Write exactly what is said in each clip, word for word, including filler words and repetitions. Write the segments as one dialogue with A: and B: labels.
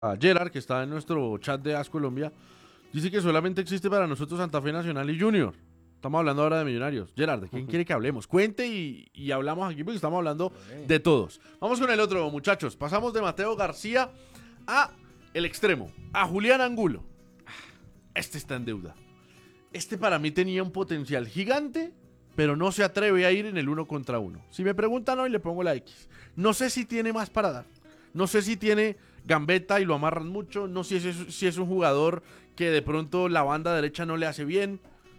A: a Gerard, que está en nuestro chat de As Colombia, dice que solamente existe para nosotros Santa Fe Nacional y Junior. Estamos hablando ahora de Millonarios. Gerard, ¿de quién quiere que hablemos? Cuente y, y hablamos aquí porque estamos hablando de todos. Vamos con el otro, muchachos. Pasamos de Mateo García a el extremo, a Julián Angulo. Este está en deuda. Este para mí tenía un potencial gigante, pero no se atreve a ir en el uno contra uno. Si me preguntan hoy, le pongo la X. No sé si tiene más para dar. No sé si tiene gambeta y lo amarran mucho. No sé si es, si es un jugador que de pronto la banda derecha no le hace bien.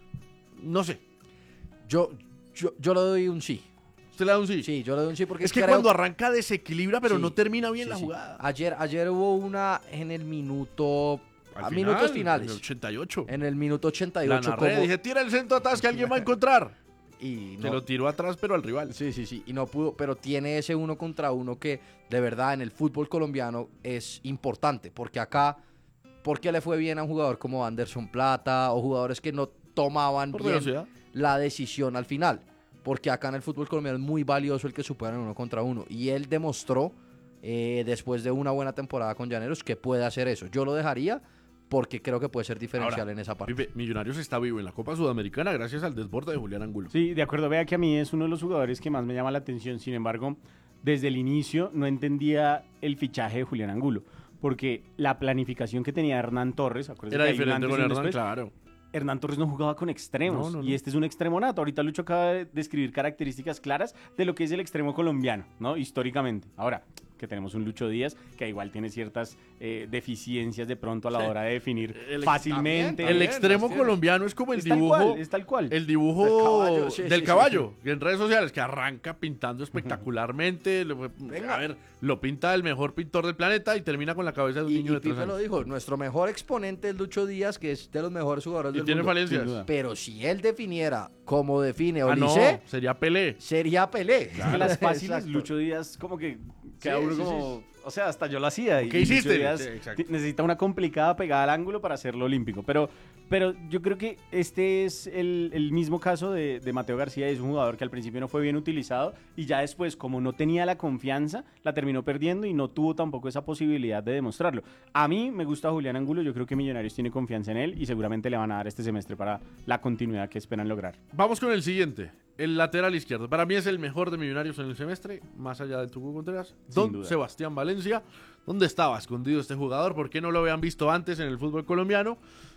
A: No sé.
B: Yo, yo, yo le doy un sí.
A: ¿Usted le da un sí?
B: Sí, yo le doy un sí porque
A: es que
B: creo...
A: cuando arranca desequilibra, pero
B: sí,
A: no termina bien
B: sí,
A: la
B: sí.
A: jugada.
B: Ayer, ayer hubo una en el minuto...
A: Al
B: a
A: final,
B: minutos finales.
A: En el ochenta y ocho.
B: En el minuto ochenta y
A: La
B: ocho.
A: narré,
B: como...
A: dije, tira el centro atrás que alguien va a encontrar.
B: Y
A: Se
B: no...
A: lo tiró atrás, pero al rival.
B: Sí, sí, sí. Y no pudo, pero tiene ese uno contra uno que de verdad en el fútbol colombiano es importante. Porque acá, ¿por qué le fue bien a un jugador como Anderson Plata o jugadores que no tomaban
A: Por
B: bien
A: velocidad.
B: la decisión al final? Porque acá en el fútbol colombiano es muy valioso el que superan uno contra uno. Y él demostró, eh, después de una buena temporada con Llaneros, que puede hacer eso. Yo lo dejaría porque creo que puede ser diferencial
A: Ahora,
B: en esa parte.
A: Pipe, Millonarios está vivo en la Copa Sudamericana gracias al desborde de Julián Angulo.
C: Sí, de acuerdo. Vea que a mí es uno de los jugadores que más me llama la atención. Sin embargo, desde el inicio no entendía el fichaje de Julián Angulo. Porque la planificación que tenía Hernán Torres...
A: Era diferente con Hernán,
C: después,
A: claro.
C: Hernán Torres no jugaba con extremos.
A: No, no, no.
C: Y este es un extremo nato. Ahorita Lucho acaba de describir características claras de lo que es el extremo colombiano, ¿no? Históricamente. Ahora, que tenemos un Lucho Díaz que igual tiene ciertas eh, deficiencias de pronto a la
A: Sí.
C: hora de definir
A: El-
C: fácilmente.
A: El
B: También,
A: extremo
B: las
A: colombiano es como el
C: Es tal
A: dibujo.
C: cual, es tal cual.
A: El dibujo
B: Del caballo, sí,
A: del
B: sí,
A: caballo. En redes sociales, que arranca pintando espectacularmente. Lo-
B: Venga.
A: A ver, lo pinta el mejor pintor del planeta y termina con la cabeza de un
B: Y,
A: niño
B: y
A: de tres
B: Pipe lo
A: años.
B: dijo, nuestro mejor exponente es Lucho Díaz, que es de los mejores jugadores
A: Y
B: del
A: tiene
B: mundo.
A: falencias.
C: Sin duda.
B: Pero si él definiera como define
A: Ah, no,
B: Olise,
A: sería Pelé.
B: sería Pelé.
C: Es que las fáciles,
B: Exacto.
C: Lucho Díaz como que queda
B: Sí,
C: uno
B: sí,
C: como... O sea, hasta yo lo hacía. y
A: ¿Qué
C: Lucho
A: hiciste?
C: Díaz
A: Sí, exacto.
C: ti- necesita una complicada pegada al ángulo para hacerlo olímpico. Pero, pero yo creo que este es el, el mismo caso de, de Mateo García. Es un jugador que al principio no fue bien utilizado y ya después, como no tenía la confianza, la terminó perdiendo y no tuvo tampoco esa posibilidad de demostrarlo. A mí me gusta Julián Angulo. Yo creo que Millonarios tiene confianza en él y seguramente le van a dar este semestre para la continuidad que esperan lograr.
A: Vamos con el siguiente. El lateral izquierdo. Para mí es el mejor de Millonarios en el semestre, más allá de Tucu Contreras. Don
C: duda.
A: Sebastián Valencia. ¿Dónde estaba escondido este jugador? ¿Por qué no lo habían visto antes en el fútbol colombiano?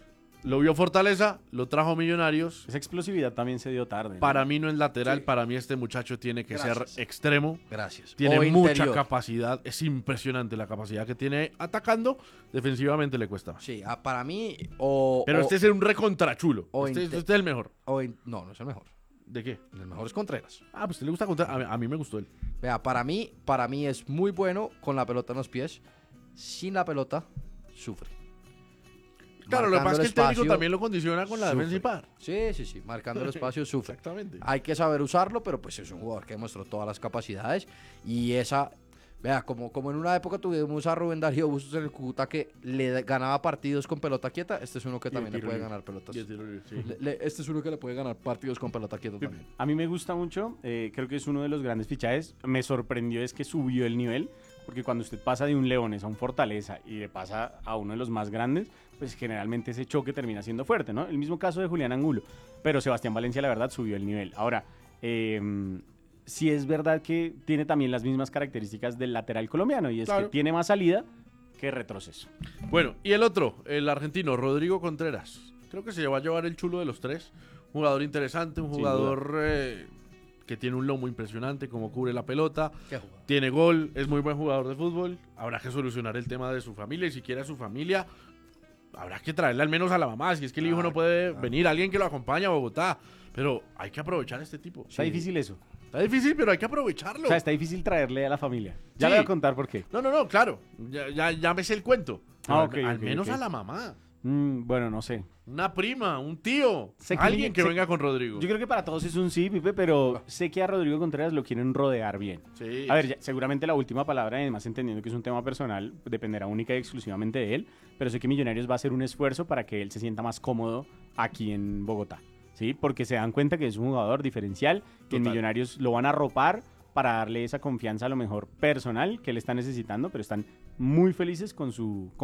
A: Lo vio Fortaleza, lo trajo Millonarios.
C: Esa explosividad también se dio tarde, ¿no?
A: Para mí no es lateral,
B: Sí.
A: para mí este muchacho tiene que
B: Gracias.
A: ser extremo.
B: Gracias.
A: Tiene
B: O
A: mucha
B: interior.
A: capacidad, es impresionante la capacidad que tiene atacando. Defensivamente le cuesta más.
B: Sí, ah, para mí, o...
A: Pero
B: o-
A: este es un recontrachulo.
B: o
A: Este,
B: inte-
A: este es el mejor.
B: o in- no, no es el mejor.
A: ¿De qué?
B: El mejor es Contreras.
A: Ah, pues te le gusta contar. A, mí- a mí me gustó él.
B: Vea, para mí, para mí es muy bueno con la pelota en los pies. Sin la pelota, sufre.
A: Claro, lo que
B: Marcando
A: pasa es que el técnico
B: espacio,
A: también lo condiciona con la
B: sufre.
A: defensa y par.
B: Sí, sí, sí. Marcando el espacio, sufre.
A: Exactamente.
B: Hay que saber usarlo, pero pues es un jugador que demostró todas las capacidades. Y esa, vea, como, como en una época tuvimos a Rubén Darío Bustos en el Cúcuta que le ganaba partidos con pelota quieta, este es uno que
A: Y de
B: también le
A: tiro
B: puede
A: libre.
B: ganar pelotas.
A: Y el tiro libre, sí.
B: Le- le- este es uno que le puede ganar partidos con pelota quieta también.
C: A mí me gusta mucho, eh, creo que es uno de los grandes fichajes. Me sorprendió es que subió el nivel, porque cuando usted pasa de un Leones a un Fortaleza y le pasa a uno de los más grandes, pues generalmente ese choque termina siendo fuerte, ¿no? El mismo caso de Julián Angulo, pero Sebastián Valencia la verdad subió el nivel. Ahora, eh, sí es verdad que tiene también las mismas características del lateral colombiano y es
A: Claro.
C: que tiene más salida que retroceso.
A: Bueno, y el otro, el argentino, Rodrigo Contreras. Creo que se va a llevar el chulo de los tres. Un jugador interesante, un
C: Sin
A: jugador eh, que tiene un lomo impresionante, como cubre la pelota.
B: Qué jugador.
A: Tiene gol, es muy buen jugador de fútbol. Habrá que solucionar el tema de su familia y si quiere a su familia, habrá que traerle al menos a la mamá. Si es que el hijo no puede venir, alguien que lo acompañe a Bogotá. Pero hay que aprovechar a este tipo.
C: Está difícil eso.
A: Está difícil, pero hay que aprovecharlo.
C: O sea, está difícil traerle a la familia. Ya
A: Sí.
C: le voy a contar por qué.
A: No, no, no, claro. Ya, ya, ya me sé el cuento. Pero
C: Ah,
A: al-
C: ok,
A: al
C: ok,
A: menos
C: ok.
A: a la mamá.
C: Mm, bueno, no sé.
A: Una prima, un tío.
C: Sé que-
A: Alguien que
C: sé-
A: venga con Rodrigo.
C: Yo creo que para todos es un sí, Pipe, pero sé que a Rodrigo Contreras lo quieren rodear bien.
A: Sí.
C: A ver, ya- seguramente la última palabra, además entendiendo que es un tema personal, dependerá única y exclusivamente de él, pero sé que Millonarios va a hacer un esfuerzo para que él se sienta más cómodo aquí en Bogotá, ¿sí? Porque se dan cuenta que es un jugador diferencial, que en
A: Total.
C: Millonarios lo van a arropar para darle esa confianza a lo mejor personal que él está necesitando, pero están muy felices con su